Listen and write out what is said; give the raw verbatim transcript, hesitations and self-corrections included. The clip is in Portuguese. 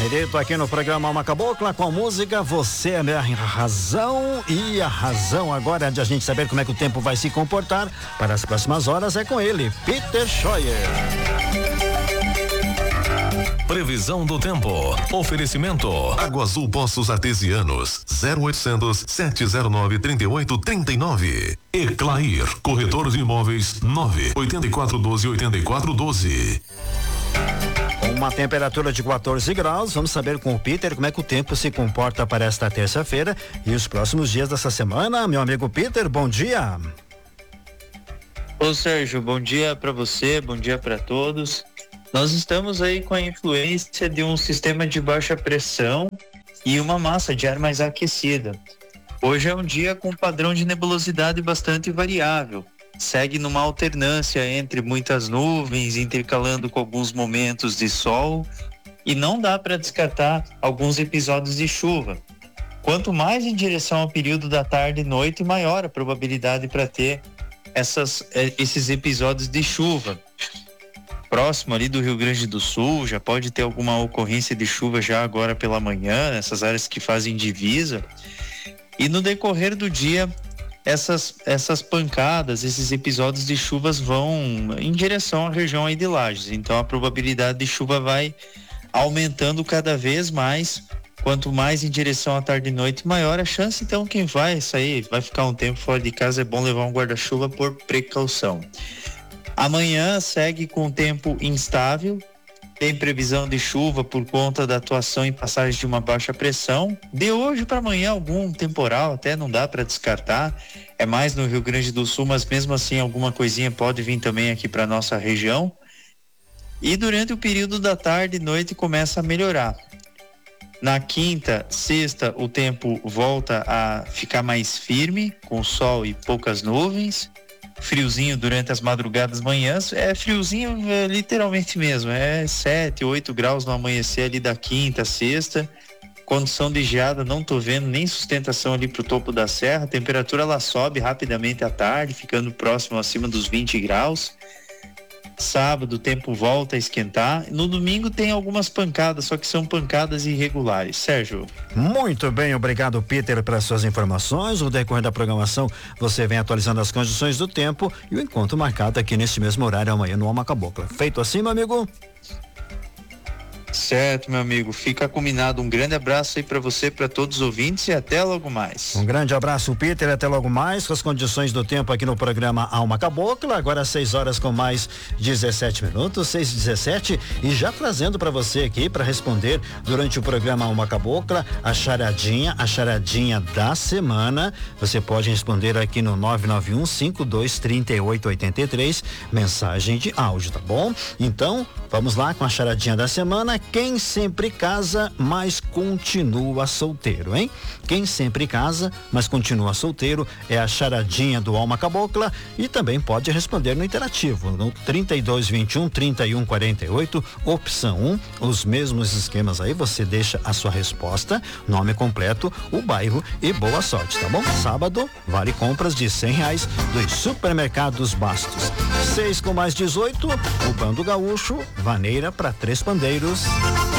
Direito aqui no programa Alma Cabocla com a música Você é a Minha Razão. E a razão agora de a gente saber como é que o tempo vai se comportar para as próximas horas é com ele, Peter Scheuer. Previsão do tempo. Oferecimento. Água Azul Poços Artesianos. zero oitocentos, sete zero nove, trinta e oito, trinta e nove. Eclair. Corretor de imóveis. nove oito quatro um dois, oito quatro um dois. Uma temperatura de quatorze graus. Vamos saber com o Peter como é que o tempo se comporta para esta terça-feira e os próximos dias dessa semana. Meu amigo Peter, bom dia. Ô Sérgio, bom dia para você, bom dia para todos. Nós estamos aí com a influência de um sistema de baixa pressão e uma massa de ar mais aquecida. Hoje é um dia com padrão de nebulosidade bastante variável. Segue numa alternância entre muitas nuvens, intercalando com alguns momentos de sol, e não dá para descartar alguns episódios de chuva. Quanto mais em direção ao período da tarde e noite, maior a probabilidade para ter essas, esses episódios de chuva. Próximo ali do Rio Grande do Sul, já pode ter alguma ocorrência de chuva já agora pela manhã, nessas áreas que fazem divisa. E no decorrer do dia, essas, essas pancadas, esses episódios de chuvas vão em direção à região aí de Lages. Então a probabilidade de chuva vai aumentando cada vez mais. Quanto mais em direção à tarde e noite, maior a chance. Então quem vai sair, vai ficar um tempo fora de casa, é bom levar um guarda-chuva por precaução. Amanhã segue com tempo instável, tem previsão de chuva por conta da atuação em passagem de uma baixa pressão. De hoje para amanhã algum temporal, até não dá para descartar, é mais no Rio Grande do Sul, mas mesmo assim alguma coisinha pode vir também aqui para nossa região. E durante o período da tarde e noite começa a melhorar. Na quinta, sexta, o tempo volta a ficar mais firme, com sol e poucas nuvens. Friozinho durante as madrugadas, manhãs, é friozinho é, literalmente mesmo, é sete, oito graus no amanhecer ali da quinta, sexta, condição de geada, não tô vendo nem sustentação ali pro topo da serra, a temperatura ela sobe rapidamente à tarde, ficando próximo acima dos vinte graus. Sábado o tempo volta a esquentar. No domingo tem algumas pancadas, só que são pancadas irregulares. Sérgio. Muito bem, obrigado Peter pelas suas informações. No decorrer da programação você vem atualizando as condições do tempo e o encontro marcado aqui neste mesmo horário amanhã no Alma Cabocla. Feito assim, meu amigo? Certo, meu amigo, fica combinado. Um grande abraço aí para você, para todos os ouvintes e até logo mais. Um grande abraço, Peter, até logo mais com as condições do tempo aqui no programa Alma Cabocla. Agora às seis horas com mais dezessete minutos, seis e dezessete, e já trazendo para você aqui para responder durante o programa Alma Cabocla a charadinha, a charadinha da semana. Você pode responder aqui no nove nove um, cinco dois, três oito oito três, mensagem de áudio, tá bom? Então, vamos lá com a charadinha da semana. Quem sempre casa, mas continua solteiro, hein? Quem sempre casa, mas continua solteiro é a charadinha do Alma Cabocla, e também pode responder no interativo, no trinta e dois, vinte e um, trinta e um, quarenta e oito, opção um, os mesmos esquemas aí, você deixa a sua resposta, nome completo, o bairro e boa sorte, tá bom? Sábado, vale compras de cem reais dos supermercados Bastos. seis com mais dezoito, o Bando Gaúcho, vaneira para três pandeiros.